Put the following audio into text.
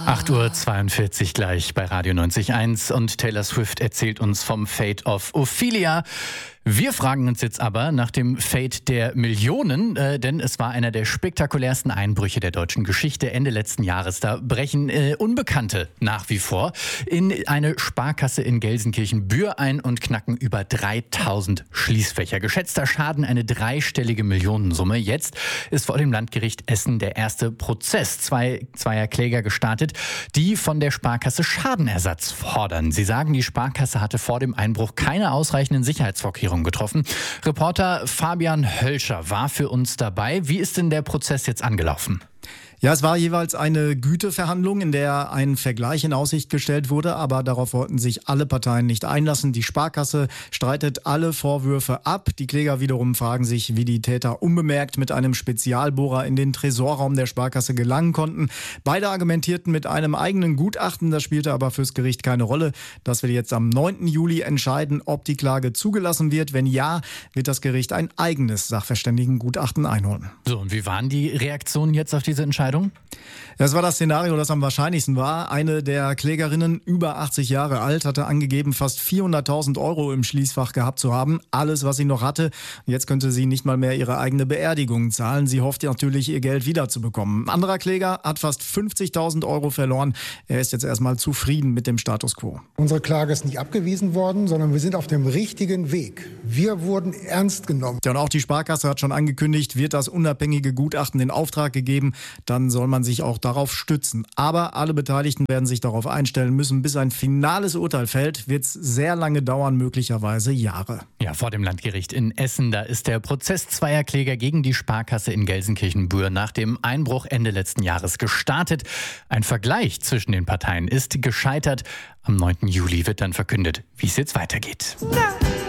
8:42 Uhr gleich bei Radio 90.1 und Taylor Swift erzählt uns vom Fate of Ophelia. Wir fragen uns jetzt aber nach dem Fate der Millionen, denn es war einer der spektakulärsten Einbrüche der deutschen Geschichte Ende letzten Jahres. Da brechen Unbekannte nach wie vor in eine Sparkasse in Gelsenkirchen-Bür ein und knacken über 3000 Schließfächer. Geschätzter Schaden eine dreistellige Millionensumme. Jetzt ist vor dem Landgericht Essen der erste Prozess. Zweier Kläger gestartet, die von der Sparkasse Schadenersatz fordern. Sie sagen, die Sparkasse hatte vor dem Einbruch keine ausreichenden Sicherheitsvorkehrungen getroffen. Reporter Fabian Hölscher war für uns dabei. Wie ist denn der Prozess jetzt angelaufen? Ja, es war jeweils eine Güteverhandlung, in der ein Vergleich in Aussicht gestellt wurde, aber darauf wollten sich alle Parteien nicht einlassen. Die Sparkasse streitet alle Vorwürfe ab. Die Kläger wiederum fragen sich, wie die Täter unbemerkt mit einem Spezialbohrer in den Tresorraum der Sparkasse gelangen konnten. Beide argumentierten mit einem eigenen Gutachten, das spielte aber fürs Gericht keine Rolle. Das will jetzt am 9. Juli entscheiden, ob die Klage zugelassen wird. Wenn ja, wird das Gericht ein eigenes Sachverständigengutachten einholen. So, und wie waren die Reaktionen jetzt auf diese Entscheidung? Das war das Szenario, das am wahrscheinlichsten war. Eine der Klägerinnen, über 80 Jahre alt, hatte angegeben, fast 400.000 Euro im Schließfach gehabt zu haben. Alles, was sie noch hatte. Jetzt könnte sie nicht mal mehr ihre eigene Beerdigung zahlen. Sie hofft natürlich, ihr Geld wiederzubekommen. Ein anderer Kläger hat fast 50.000 Euro verloren. Er ist jetzt erstmal zufrieden mit dem Status quo. Unsere Klage ist nicht abgewiesen worden, sondern wir sind auf dem richtigen Weg. Wir wurden ernst genommen. Ja, und auch die Sparkasse hat schon angekündigt, wird das unabhängige Gutachten in Auftrag gegeben. Dann soll man sich auch darauf stützen. Aber alle Beteiligten werden sich darauf einstellen müssen. Bis ein finales Urteil fällt, wird es sehr lange dauern, möglicherweise Jahre. Ja, vor dem Landgericht in Essen, da ist der Prozess zweier Kläger gegen die Sparkasse in Gelsenkirchen-Bür nach dem Einbruch Ende letzten Jahres gestartet. Ein Vergleich zwischen den Parteien ist gescheitert. Am 9. Juli wird dann verkündet, wie es jetzt weitergeht.